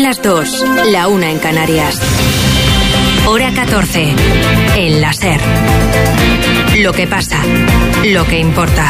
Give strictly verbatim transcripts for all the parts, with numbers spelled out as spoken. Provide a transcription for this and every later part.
las dos, la una en Canarias. Hora catorce, en la SER. Lo que pasa, lo que importa.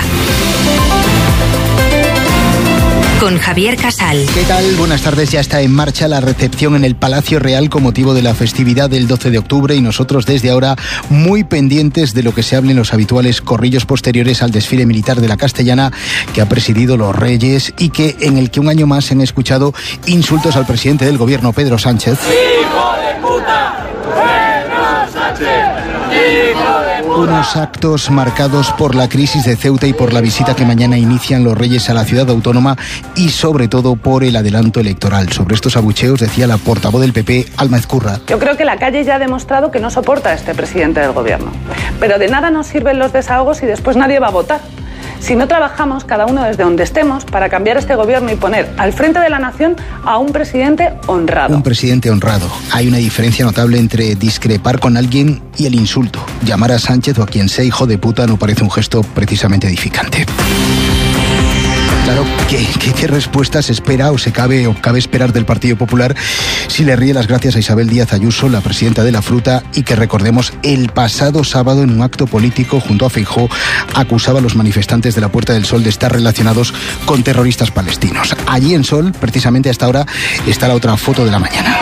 Con Javier Casal. ¿Qué tal? Buenas tardes. Ya está en marcha la recepción en el Palacio Real con motivo de la festividad del doce de octubre y nosotros desde ahora muy pendientes de lo que se hable en los habituales corrillos posteriores al desfile militar de la Castellana que ha presidido los Reyes y que en el que un año más se han escuchado insultos al presidente del gobierno, Pedro Sánchez. ¡Hijo de puta! ¡Pedro Sánchez! ¡Hijo de puta! Unos actos marcados por la crisis de Ceuta y por la visita que mañana inician los Reyes a la ciudad autónoma y sobre todo por el adelanto electoral. Sobre estos abucheos decía la portavoz del P P, Alma Ezcurra. Yo creo que la calle ya ha demostrado que no soporta a este presidente del gobierno. Pero de nada nos sirven los desahogos y después nadie va a votar. Si no trabajamos cada uno desde donde estemos para cambiar este gobierno y poner al frente de la nación a un presidente honrado. Un presidente honrado. Hay una diferencia notable entre discrepar con alguien y el insulto. Llamar a Sánchez o a quien sea hijo de puta no parece un gesto precisamente edificante. Claro, ¿qué, qué, qué respuestas espera o se cabe o cabe esperar del Partido Popular si le ríe las gracias a Isabel Díaz Ayuso, la presidenta de la Fruta, y que recordemos el pasado sábado en un acto político junto a Feijóo acusaba a los manifestantes de la Puerta del Sol de estar relacionados con terroristas palestinos? Allí en Sol, precisamente a esta hora, está la otra foto de la mañana.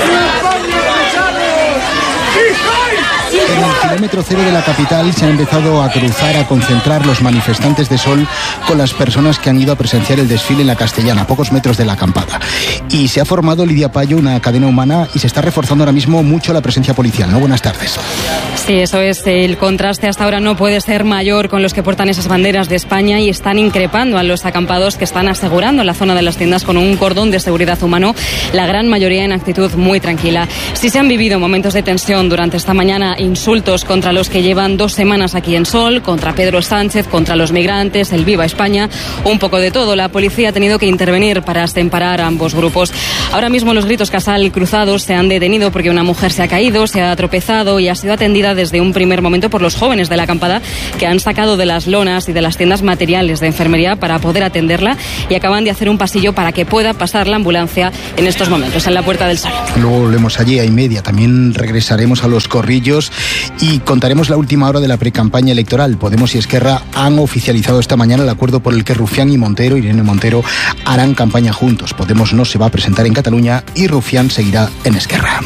En el kilómetro cero de la capital se han empezado a cruzar, a concentrar los manifestantes de Sol con las personas que han ido a presenciar el desfile en la Castellana, a pocos metros de la acampada. Y se ha formado, Lidia Payo, una cadena humana y se está reforzando ahora mismo mucho la presencia policial, ¿no? Buenas tardes. Sí, eso es. El contraste hasta ahora no puede ser mayor con los que portan esas banderas de España y están increpando a los acampados que están asegurando la zona de las tiendas con un cordón de seguridad humano, la gran mayoría en actitud muy tranquila. Sí se han vivido momentos de tensión durante esta mañana, insultos contra los que llevan dos semanas aquí en Sol, contra Pedro Sánchez, contra los migrantes, el Viva España, un poco de todo. La policía ha tenido que intervenir para separar a ambos grupos. Ahora mismo los gritos Casal cruzados se han detenido porque una mujer se ha caído, se ha tropezado y ha sido atendida desde un primer momento por los jóvenes de la acampada que han sacado de las lonas y de las tiendas materiales de enfermería para poder atenderla y acaban de hacer un pasillo para que pueda pasar la ambulancia en estos momentos en la Puerta del Sol. Luego volvemos allí a y media. También regresaremos a los corrillos y contaremos la última hora de la precampaña electoral. Podemos y Esquerra han oficializado esta mañana el acuerdo por el que Rufián y Montero, Irene Montero, harán campaña juntos. Podemos no se va a presentar en Cataluña y Rufián seguirá en Esquerra.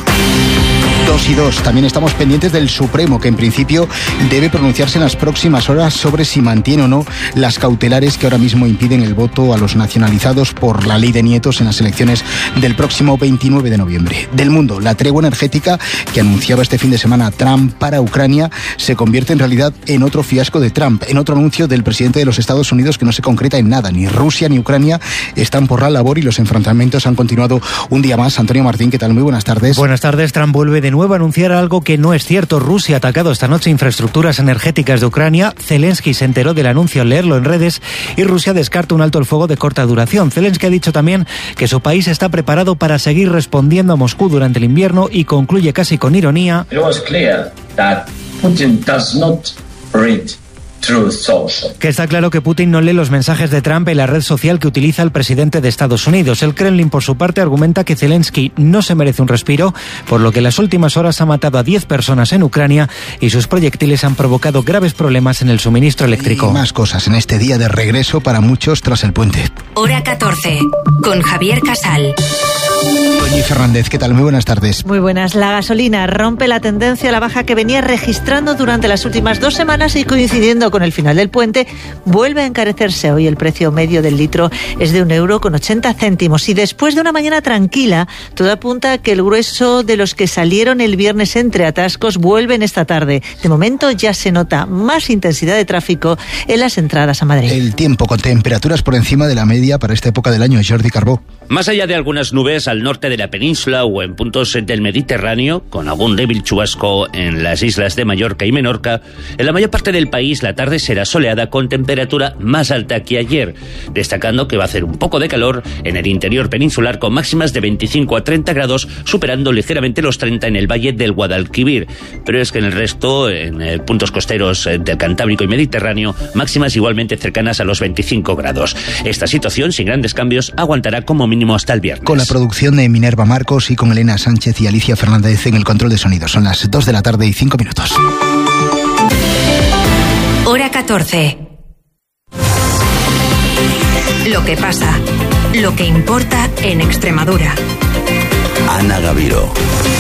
Dos y dos. También estamos pendientes del Supremo, que en principio debe pronunciarse en las próximas horas sobre si mantiene o no las cautelares que ahora mismo impiden el voto a los nacionalizados por la ley de nietos en las elecciones del próximo veintinueve de noviembre. Del mundo, la tregua energética que anunciaba este fin de semana Trump para Ucrania se convierte en realidad en otro fiasco de Trump, en otro anuncio del presidente de los Estados Unidos que no se concreta en nada. Ni Rusia ni Ucrania están por la labor y los enfrentamientos han continuado un día más. Antonio Martín, ¿qué tal? Muy buenas tardes. Buenas tardes. Trump vuelve de nuevo a anunciar algo que no es cierto. Rusia ha atacado esta noche infraestructuras energéticas de Ucrania. Zelensky se enteró del anuncio al leerlo en redes y Rusia descarta un alto el fuego de corta duración. Zelensky ha dicho también que su país está preparado para seguir respondiendo a Moscú durante el invierno y concluye casi con ironía. It was clear that Putin does not read Que está claro que Putin no lee los mensajes de Trump en la red social que utiliza el presidente de Estados Unidos. El Kremlin, por su parte, argumenta que Zelensky no se merece un respiro, por lo que en las últimas horas ha matado a diez personas en Ucrania y sus proyectiles han provocado graves problemas en el suministro eléctrico. Y más cosas en este día de regreso para muchos tras el puente. Hora catorce, con Javier Casal. Doña Fernández, ¿qué tal? Muy buenas tardes. Muy buenas. La gasolina rompe la tendencia a la baja que venía registrando durante las últimas dos semanas y coincidiendo con el final del puente, vuelve a encarecerse. Hoy el precio medio del litro es de un euro con ochenta céntimos y después de una mañana tranquila, todo apunta a que el grueso de los que salieron el viernes entre atascos vuelven esta tarde. De momento ya se nota más intensidad de tráfico en las entradas a Madrid. El tiempo con temperaturas por encima de la media para esta época del año. Jordi Carbó. Más allá de algunas nubes al norte de la península o en puntos del Mediterráneo, con algún débil chubasco en las islas de Mallorca y Menorca, en la mayor parte del país la tarde será soleada con temperatura más alta que ayer, destacando que va a hacer un poco de calor en el interior peninsular con máximas de veinticinco a treinta grados, superando ligeramente los treinta en el valle del Guadalquivir. Pero es que en el resto, en eh, puntos costeros eh, del Cantábrico y Mediterráneo, máximas igualmente cercanas a los veinticinco grados. Esta situación, sin grandes cambios, aguantará como mínimo hasta el viernes. Con la producción producción de Minerva Marcos y con Elena Sánchez y Alicia Fernández en el control de sonido. Son las dos de la tarde y cinco minutos. Hora catorce. Lo que pasa, lo que importa en Extremadura. Ana Gaviro.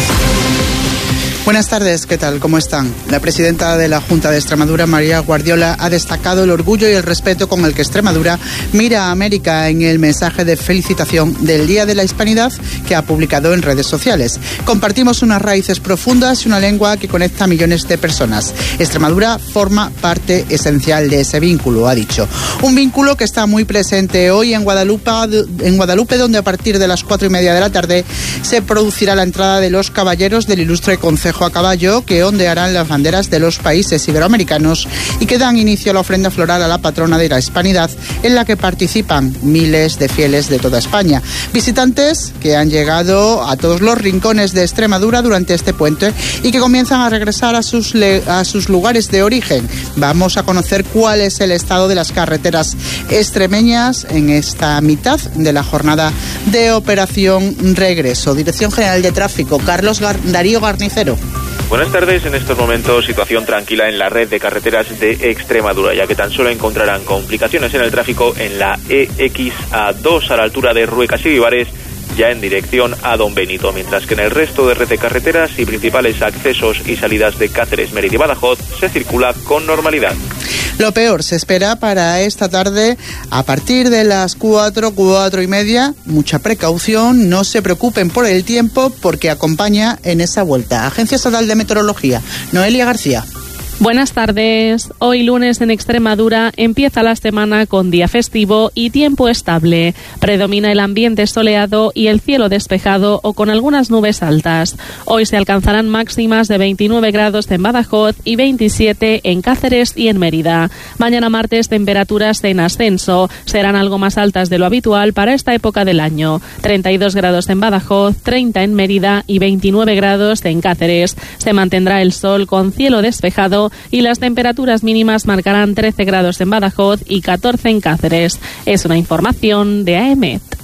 Buenas tardes, ¿qué tal? ¿Cómo están? La presidenta de la Junta de Extremadura, María Guardiola, ha destacado el orgullo y el respeto con el que Extremadura mira a América en el mensaje de felicitación del Día de la Hispanidad que ha publicado en redes sociales. Compartimos unas raíces profundas y una lengua que conecta a millones de personas. Extremadura forma parte esencial de ese vínculo, ha dicho. Un vínculo que está muy presente hoy en Guadalupe, en Guadalupe, donde a partir de las cuatro y media de la tarde se producirá la entrada de los caballeros del ilustre Concejo a caballo, que ondearán las banderas de los países iberoamericanos y que dan inicio a la ofrenda floral a la patrona de la Hispanidad, en la que participan miles de fieles de toda España. Visitantes que han llegado a todos los rincones de Extremadura durante este puente y que comienzan a regresar a sus, le- a sus lugares de origen. Vamos a conocer cuál es el estado de las carreteras extremeñas en esta mitad de la jornada de Operación Regreso. Dirección General de Tráfico, Carlos Gar- Darío Garnicero. Buenas tardes. En estos momentos situación tranquila en la red de carreteras de Extremadura, ya que tan solo encontrarán complicaciones en el tráfico en la E X A dos a la altura de Ruecas y Vivares, ya en dirección a Don Benito, mientras que en el resto de red de carreteras y principales accesos y salidas de Cáceres, Mérida y Badajoz se circula con normalidad. Lo peor se espera para esta tarde a partir de las cuatro, cuatro y media. Mucha precaución, no se preocupen por el tiempo porque acompaña en esa vuelta. Agencia Estatal de Meteorología, Noelia García. Buenas tardes. Hoy lunes en Extremadura empieza la semana con día festivo y tiempo estable. Predomina el ambiente soleado y el cielo despejado o con algunas nubes altas. Hoy se alcanzarán máximas de veintinueve grados en Badajoz y veintisiete en Cáceres y en Mérida. Mañana martes temperaturas en ascenso. Serán algo más altas de lo habitual para esta época del año. treinta y dos grados en Badajoz, treinta en Mérida y veintinueve grados en Cáceres. Se mantendrá el sol con cielo despejado y las temperaturas mínimas marcarán trece grados en Badajoz y catorce en Cáceres. Es una información de A E M E T.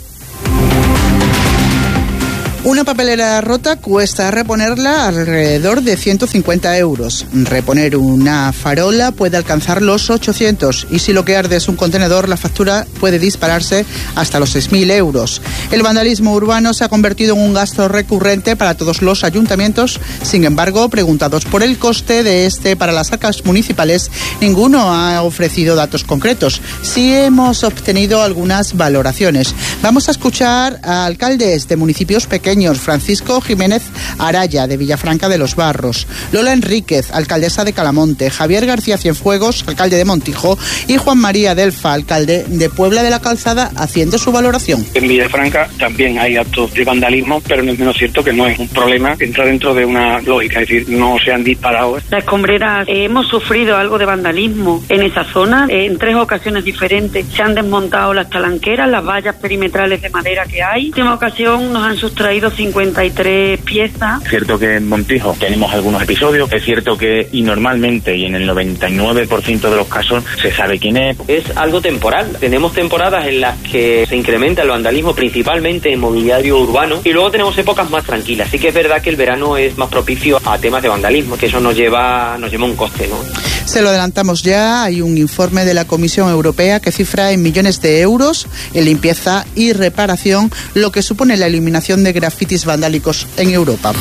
Una papelera rota cuesta reponerla alrededor de ciento cincuenta euros. Reponer una farola puede alcanzar los ochocientos y si lo que arde es un contenedor, la factura puede dispararse hasta los seis mil euros. El vandalismo urbano se ha convertido en un gasto recurrente para todos los ayuntamientos. Sin embargo, preguntados por el coste de este para las arcas municipales, ninguno ha ofrecido datos concretos. Sí hemos obtenido algunas valoraciones. Vamos a escuchar a alcaldes de municipios pequeños. Francisco Jiménez Araya, de Villafranca de los Barros, Lola Enríquez, alcaldesa de Calamonte, Javier García Cienfuegos, alcalde de Montijo, y Juan María Delfa, alcalde de Puebla de la Calzada, haciendo su valoración. En Villafranca también hay actos de vandalismo, pero no es menos cierto que no es un problema que entra dentro de una lógica, es decir, no se han disparado. Las escombreras, eh, hemos sufrido algo de vandalismo en esa zona, eh, en tres ocasiones diferentes. Se han desmontado las talanqueras, las vallas perimetrales de madera que hay. En última ocasión nos han sustraído cincuenta y tres piezas. Es cierto que en Montijo tenemos algunos episodios, es cierto que y normalmente y en el noventa y nueve por ciento de los casos se sabe quién es. Es algo temporal. Tenemos temporadas en las que se incrementa el vandalismo principalmente en mobiliario urbano y luego tenemos épocas más tranquilas. Sí que es verdad que el verano es más propicio a temas de vandalismo, que eso nos lleva, nos lleva un coste, ¿no? Se lo adelantamos ya, hay un informe de la Comisión Europea que cifra en millones de euros en limpieza y reparación, lo que supone la eliminación de grafitis vandálicos en Europa.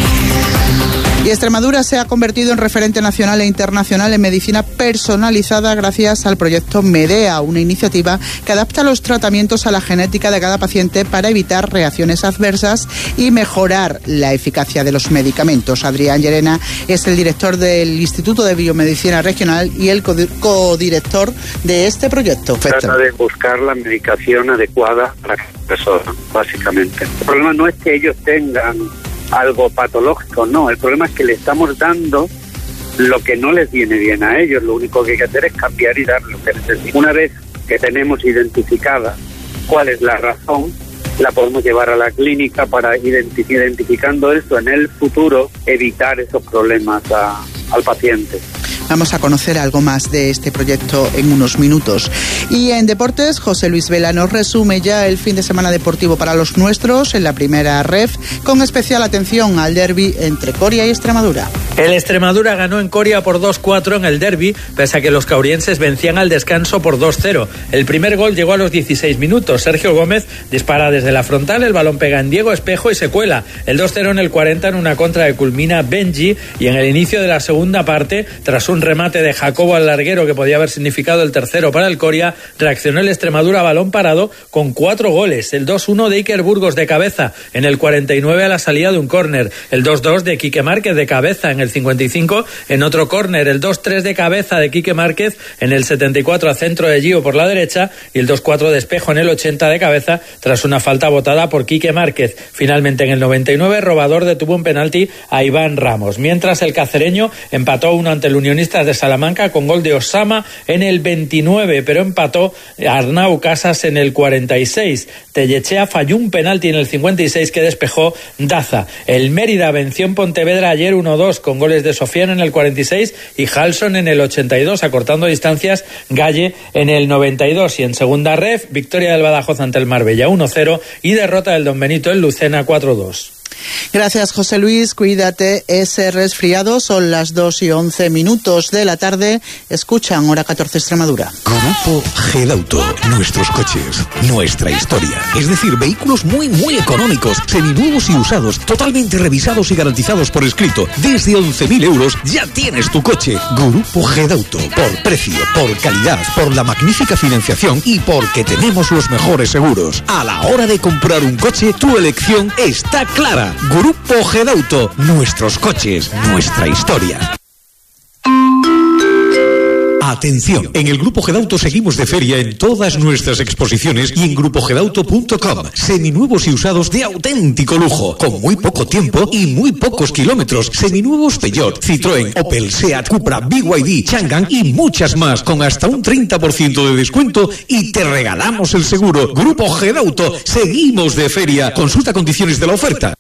Y Extremadura se ha convertido en referente nacional e internacional en medicina personalizada gracias al proyecto MEDEA, una iniciativa que adapta los tratamientos a la genética de cada paciente para evitar reacciones adversas y mejorar la eficacia de los medicamentos. Adrián Llerena es el director del Instituto de Biomedicina Regional y el codirector de este proyecto. Trata de buscar la medicación adecuada para cada persona, básicamente. El problema no es que ellos tengan algo patológico, no, el problema es que le estamos dando lo que no les viene bien a ellos, lo único que hay que hacer es cambiar y dar lo que necesitan. Una vez que tenemos identificada cuál es la razón, la podemos llevar a la clínica para identif- identificando esto en el futuro, evitar esos problemas a, al paciente. Vamos a conocer algo más de este proyecto en unos minutos. Y en deportes, José Luis Vela nos resume ya el fin de semana deportivo para los nuestros en la primera ref, con especial atención al derbi entre Coria y Extremadura. El Extremadura ganó en Coria por dos cuatro en el derbi, pese a que los caurienses vencían al descanso por dos cero. El primer gol llegó a los dieciséis minutos. Sergio Gómez dispara desde la frontal, el balón pega en Diego Espejo y se cuela. El dos cero en el cuarenta en una contra de Culmina Benji, y en el inicio de la segunda parte, tras un remate de Jacobo al larguero que podía haber significado el tercero para el Coria, reaccionó el Extremadura a balón parado con cuatro goles. El dos uno de Iker Burgos de cabeza en el cuarenta y nueve a la salida de un córner. El dos dos de Quique Márquez de cabeza en el cincuenta y cinco en otro córner. El dos tres de cabeza de Quique Márquez en el setenta y cuatro a centro de Gio por la derecha, y el dos cuatro de Espejo en el ochenta de cabeza tras una falta botada por Quique Márquez. Finalmente en el noventa y nueve Robador detuvo un penalti a Iván Ramos, mientras el cacereño empató uno ante el Unionistas de Salamanca con gol de Osama en el veintinueve, pero empató Arnau Casas en el cuarenta y seis. Tellechea falló un penalti en el cincuenta y seis que despejó Daza. El Mérida venció en Pontevedra ayer uno dos con goles de Sofiano en el cuarenta y seis y Halson en el ochenta y dos, acortando distancias Galle en el noventa y dos. Y en segunda ref, victoria del Badajoz ante el Marbella uno cero y derrota del Don Benito en Lucena cuatro dos. Gracias, José Luis. Cuídate ese resfriado. Son las dos y once minutos de la tarde. Escuchan Hora catorce Extremadura. Grupo Gedauto. Nuestros coches, nuestra historia. Es decir, vehículos muy, muy económicos, seminuevos y usados, totalmente revisados y garantizados por escrito. Desde once mil euros ya tienes tu coche. Grupo Gedauto. Por precio, por calidad, por la magnífica financiación y porque tenemos los mejores seguros. A la hora de comprar un coche, tu elección está clara. Grupo Gedauto, nuestros coches, nuestra historia. Atención, en el Grupo Gedauto seguimos de feria en todas nuestras exposiciones y en grupo gedauto punto com. Seminuevos y usados de auténtico lujo, con muy poco tiempo y muy pocos kilómetros. Seminuevos Peugeot, Citroën, Opel, Seat, Cupra, B Y D, Changan y muchas más, con hasta un treinta por ciento de descuento y te regalamos el seguro. Grupo Gedauto, seguimos de feria. Consulta condiciones de la oferta.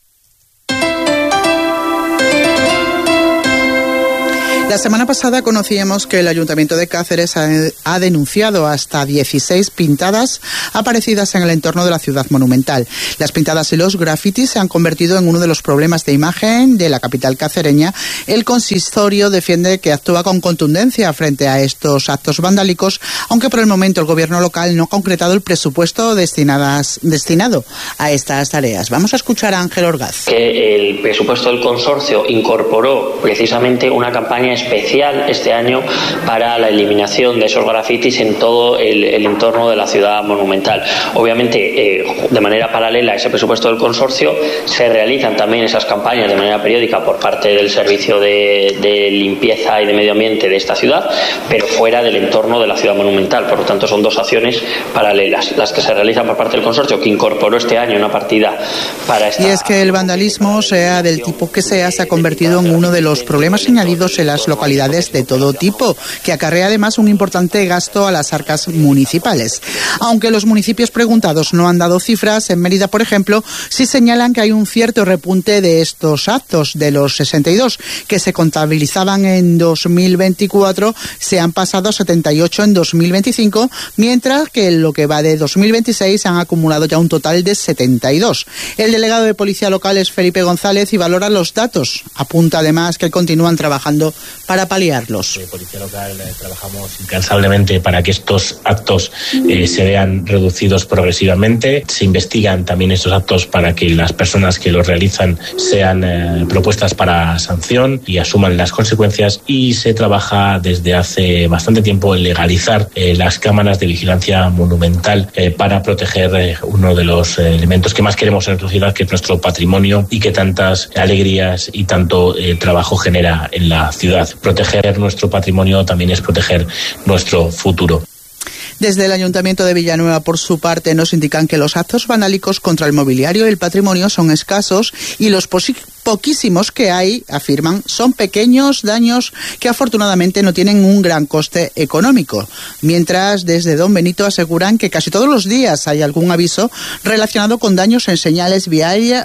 La semana pasada conocíamos que el Ayuntamiento de Cáceres ha, ha denunciado hasta dieciséis pintadas aparecidas en el entorno de la ciudad monumental. Las pintadas y los grafitis se han convertido en uno de los problemas de imagen de la capital cacereña. El consistorio defiende que actúa con contundencia frente a estos actos vandálicos, aunque por el momento el gobierno local no ha concretado el presupuesto destinadas, destinado a estas tareas. Vamos a escuchar a Ángel Orgaz. Que el presupuesto del consorcio incorporó precisamente una campaña especial este año para la eliminación de esos grafitis en todo el, el entorno de la ciudad monumental. Obviamente, eh, de manera paralela a ese presupuesto del consorcio, se realizan también esas campañas de manera periódica por parte del servicio de, de limpieza y de medio ambiente de esta ciudad, pero fuera del entorno de la ciudad monumental. Por lo tanto, son dos acciones paralelas, las que se realizan por parte del consorcio, que incorporó este año una partida para esta... Y es que el vandalismo, sea del tipo que sea, se ha convertido en uno de los problemas añadidos en las localidades de todo tipo, que acarrea además un importante gasto a las arcas municipales. Aunque los municipios preguntados no han dado cifras, en Mérida, por ejemplo, sí señalan que hay un cierto repunte de estos actos. De los sesenta y dos que se contabilizaban en dos mil veinticuatro, se han pasado a setenta y ocho en dos mil veinticinco, mientras que en lo que va de dos mil veintiséis se han acumulado ya un total de setenta y dos. El delegado de Policía Local es Felipe González y valora los datos. Apunta además que continúan trabajando para paliarlos. En Policía Local eh, trabajamos incansablemente para que estos actos eh, se vean reducidos progresivamente. Se investigan también estos actos para que las personas que los realizan sean eh, propuestas para sanción y asuman las consecuencias, y se trabaja desde hace bastante tiempo en legalizar eh, las cámaras de vigilancia monumental eh, para proteger eh, uno de los eh, elementos que más queremos en nuestra ciudad, que es nuestro patrimonio y que tantas alegrías y tanto eh, trabajo genera en la ciudad. Proteger nuestro patrimonio también es proteger nuestro futuro. Desde el Ayuntamiento de Villanueva, por su parte, nos indican que los actos vandálicos contra el mobiliario y el patrimonio son escasos y los poquísimos que hay, afirman, son pequeños daños que afortunadamente no tienen un gran coste económico. Mientras, desde Don Benito aseguran que casi todos los días hay algún aviso relacionado con daños en señales viarias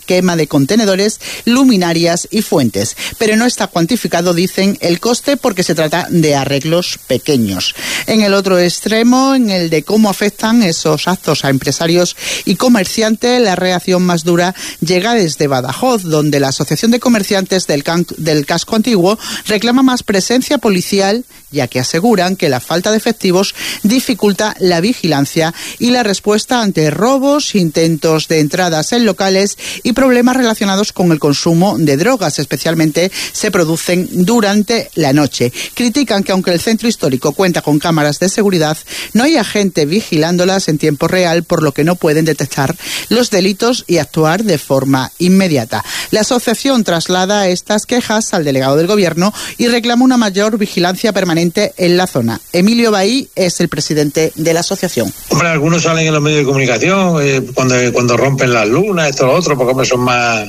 quema de contenedores, luminarias y fuentes. Pero no está cuantificado, dicen, el coste porque se trata de arreglos pequeños. En el otro extremo, en el de cómo afectan esos actos a empresarios y comerciantes, la reacción más dura llega desde Badajoz, donde la Asociación de Comerciantes del, can- del Casco Antiguo reclama más presencia policial, ya que aseguran que la falta de efectivos dificulta la vigilancia y la respuesta ante robos, intentos de entradas en locales y problemas relacionados con el consumo de drogas, especialmente se producen durante la noche. Critican que aunque el centro histórico cuenta con cámaras de seguridad, no hay gente vigilándolas en tiempo real, por lo que no pueden detectar los delitos y actuar de forma inmediata. La asociación traslada estas quejas al delegado del Gobierno y reclama una mayor vigilancia permanente en la zona. Emilio Bahí es el presidente de la asociación. Hombre, algunos salen en los medios de comunicación eh, cuando, cuando rompen las lunas, esto lo otro, porque hombre, son más...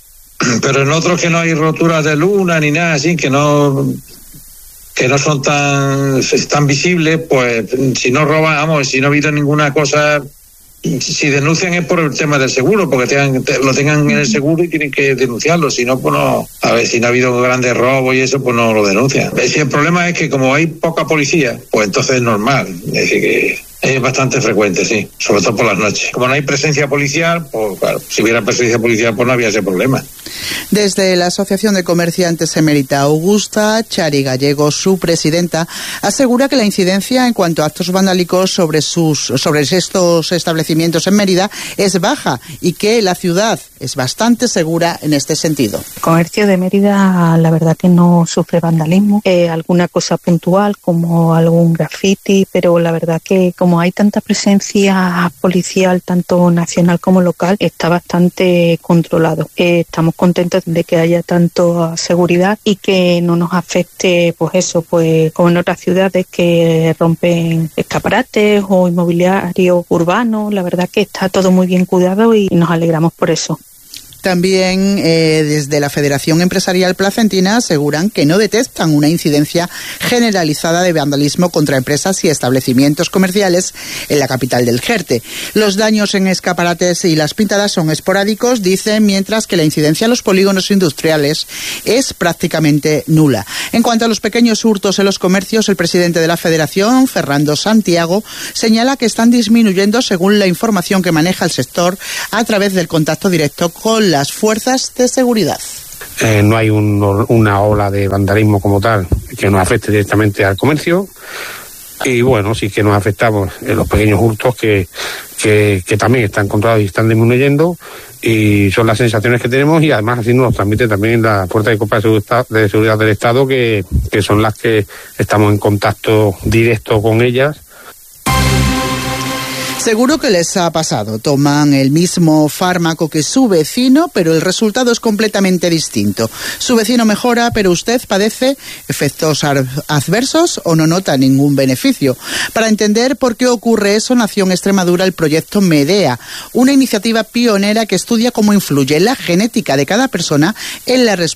Pero en otros que no hay roturas de luna ni nada así, que no... que no son tan tan visibles, pues si no roban, vamos, si no ha habido ninguna cosa, si denuncian es por el tema del seguro, porque tengan, te, lo tengan en el seguro y tienen que denunciarlo, si no, pues no, a ver, si no ha habido grandes robos y eso, pues no lo denuncian. Si el problema es que como hay poca policía, pues entonces es normal, es decir que es bastante frecuente, sí, sobre todo por las noches. Como no hay presencia policial, pues claro, si hubiera presencia policial, pues no había ese problema. Desde la Asociación de Comerciantes Emérita Augusta, Chari Gallego, su presidenta, asegura que la incidencia en cuanto a actos vandálicos sobre sus sobre estos establecimientos en Mérida es baja y que la ciudad es bastante segura en este sentido. El comercio de Mérida, la verdad que no sufre vandalismo, eh, alguna cosa puntual como algún graffiti, pero la verdad que como hay tanta presencia policial, tanto nacional como local, está bastante controlado. Eh, estamos contentos de que haya tanta seguridad y que no nos afecte, pues eso, pues como en otras ciudades que rompen escaparates o inmobiliario urbano. La verdad que está todo muy bien cuidado y nos alegramos por eso. También eh, desde la Federación Empresarial Placentina aseguran que no detectan una incidencia generalizada de vandalismo contra empresas y establecimientos comerciales en la capital del Jerte. Los daños en escaparates y las pintadas son esporádicos, dicen, mientras que la incidencia en los polígonos industriales es prácticamente nula. En cuanto a los pequeños hurtos en los comercios, el presidente de la Federación, Fernando Santiago, señala que están disminuyendo según la información que maneja el sector a través del contacto directo con las fuerzas de seguridad. Eh, no hay un, una ola de vandalismo como tal que nos afecte directamente al comercio y bueno, sí que nos afectamos en los pequeños hurtos que, que, que también están controlados y están disminuyendo y son las sensaciones que tenemos y además así nos transmite también la Fuerza de Copa de Seguridad del Estado que, que son las que estamos en contacto directo con ellas. Seguro que les ha pasado. Toman el mismo fármaco que su vecino, pero el resultado es completamente distinto. Su vecino mejora, pero usted padece efectos adversos o no nota ningún beneficio. Para entender por qué ocurre eso, nació en Extremadura el proyecto MEDEA, una iniciativa pionera que estudia cómo influye la genética de cada persona en la respuesta